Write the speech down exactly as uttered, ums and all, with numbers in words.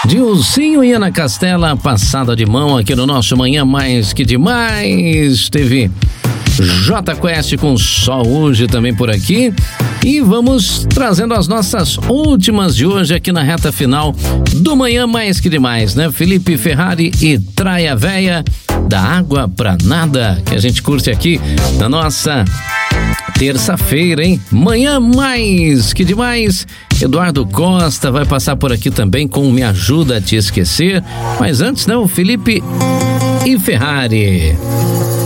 Dilcinho e Ana Castela, passada de mão aqui no nosso Manhã Mais Que Demais. Teve J Quest com Sol hoje também por aqui. E vamos trazendo as nossas últimas de hoje aqui na reta final do Manhã Mais Que Demais, né? Felipe Ferrari e Traia Véia, da Água Pra Nada, que a gente curte aqui na nossa terça-feira, hein? Manhã Mais Que Demais. Eduardo Costa vai passar por aqui também com Me Ajuda a Te Esquecer. Mas antes, né? O Felipe e Ferrari.